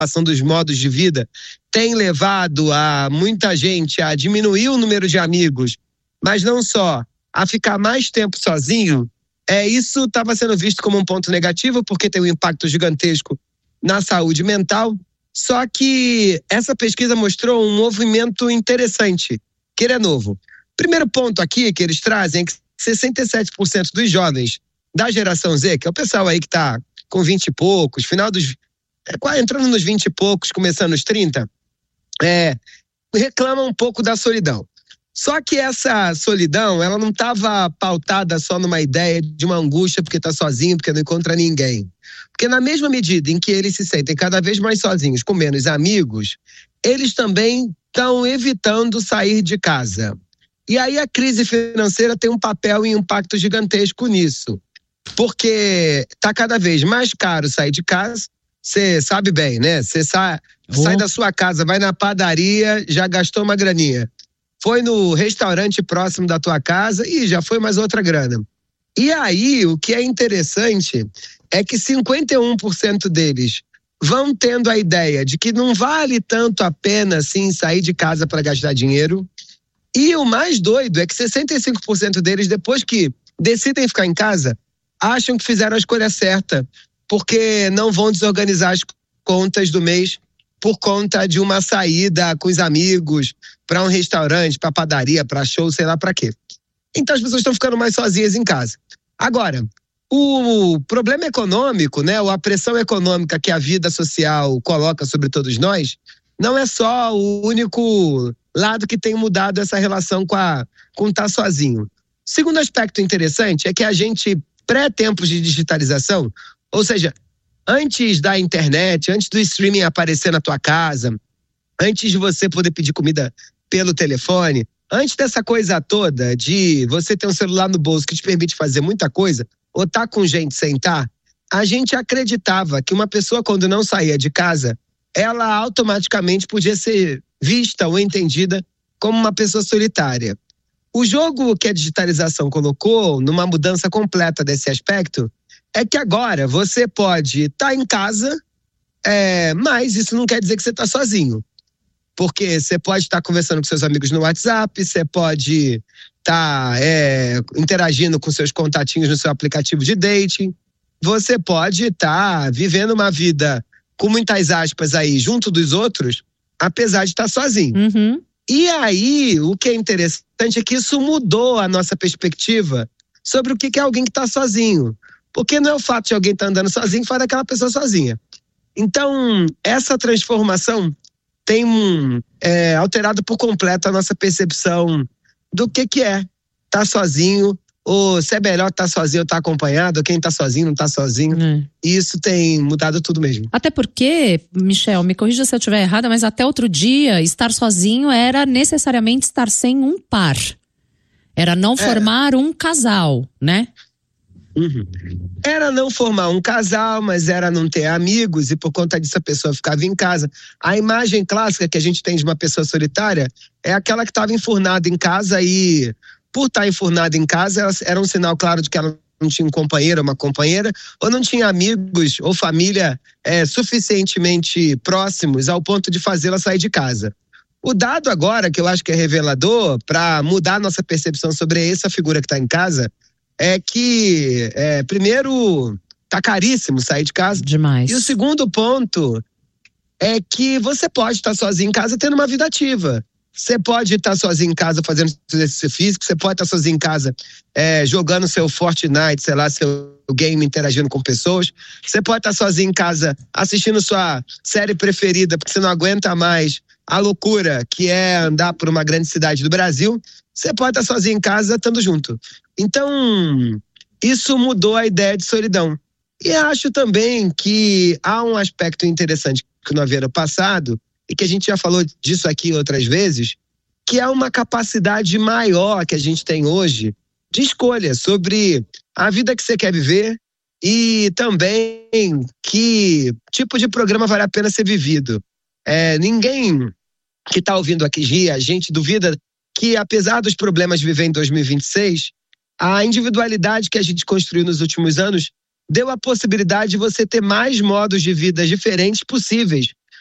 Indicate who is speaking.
Speaker 1: ação dos modos de vida tem levado a muita gente a diminuir o número de amigos, mas não só, a ficar mais tempo sozinho, isso estava sendo visto como um ponto negativo, porque tem um impacto gigantesco na saúde mental. Só que essa pesquisa mostrou um movimento interessante, que ele é novo. Primeiro ponto aqui que eles trazem é que 67% dos jovens da geração Z, que é o pessoal aí que está com 20 e poucos, entrando nos 20 e poucos, começando nos 30, reclamam um pouco da solidão. Só que essa solidão, ela não estava pautada só numa ideia de uma angústia porque está sozinho, porque não encontra ninguém. Porque na mesma medida em que eles se sentem cada vez mais sozinhos, com menos amigos, eles também estão evitando sair de casa. E aí a crise financeira tem um papel e um impacto gigantesco nisso. Porque está cada vez mais caro sair de casa. Você sabe bem, né? Você sai da sua casa, vai na padaria, já gastou uma graninha. Foi no restaurante próximo da tua casa e já foi mais outra grana. E aí, o que é interessante é que 51% deles vão tendo a ideia de que não vale tanto a pena assim sair de casa para gastar dinheiro. E o mais doido é que 65% deles, depois que decidem ficar em casa, acham que fizeram a escolha certa, porque não vão desorganizar as contas do mês por conta de uma saída com os amigos para um restaurante, para padaria, para show, sei lá para quê. Então as pessoas estão ficando mais sozinhas em casa. Agora, o problema econômico, né, ou a pressão econômica que a vida social coloca sobre todos nós, não é só o único lado que tem mudado essa relação com estar sozinho. Segundo aspecto interessante é que a gente, pré-tempos de digitalização, ou seja, antes da internet, antes do streaming aparecer na tua casa, antes de você poder pedir comida pelo telefone, antes dessa coisa toda de você ter um celular no bolso que te permite fazer muita coisa, ou tá com gente sem tá, a gente acreditava que uma pessoa, quando não saía de casa, ela automaticamente podia ser vista ou entendida como uma pessoa solitária. O jogo que a digitalização colocou, numa mudança completa desse aspecto, é que agora você pode estar em casa, mas isso não quer dizer que você está sozinho. Porque você pode estar conversando com seus amigos no WhatsApp, você pode estar interagindo com seus contatinhos no seu aplicativo de dating, você pode estar vivendo uma vida com muitas aspas aí, junto dos outros, apesar de estar sozinho.
Speaker 2: Uhum.
Speaker 1: E aí, o que é interessante é que isso mudou a nossa perspectiva sobre o que é alguém que está sozinho. Porque não é o fato de alguém estar andando sozinho que faz daquela pessoa sozinha. Então, essa transformação tem alterado por completo a nossa percepção do que é estar sozinho, ou se é melhor estar sozinho ou estar acompanhado, ou quem está sozinho não está sozinho. E isso tem mudado tudo mesmo.
Speaker 2: Até porque, Michel, me corrija se eu estiver errada, mas até outro dia, estar sozinho era necessariamente estar sem um par. Era não formar um casal, né?
Speaker 1: Uhum. Era não formar um casal, mas era não ter amigos, e por conta disso a pessoa ficava em casa. A imagem clássica que a gente tem de uma pessoa solitária é aquela que estava enfurnada em casa, e por estar enfurnada em casa era um sinal claro de que ela não tinha um companheiro ou uma companheira, ou não tinha amigos ou família suficientemente próximos ao ponto de fazê-la sair de casa. O dado agora, que eu acho que é revelador para mudar a nossa percepção sobre essa figura que está em casa, é que, primeiro, tá caríssimo sair de casa.
Speaker 2: Demais.
Speaker 1: E o segundo ponto é que você pode estar sozinho em casa tendo uma vida ativa. Você pode estar sozinho em casa fazendo exercício físico, você pode estar sozinho em casa jogando seu Fortnite, sei lá, seu game, interagindo com pessoas. Você pode estar sozinho em casa assistindo sua série preferida, porque você não aguenta mais a loucura que é andar por uma grande cidade do Brasil. Você pode estar sozinho em casa estando junto. Então, isso mudou a ideia de solidão. E acho também que há um aspecto interessante que não havia no passado, e que a gente já falou disso aqui outras vezes, que é uma capacidade maior que a gente tem hoje de escolha sobre a vida que você quer viver e também que tipo de programa vale a pena ser vivido. Ninguém que está ouvindo aqui, a gente duvida que, apesar dos problemas de viver em 2026, a individualidade que a gente construiu nos últimos anos deu a possibilidade de você ter mais modos de vida diferentes possíveis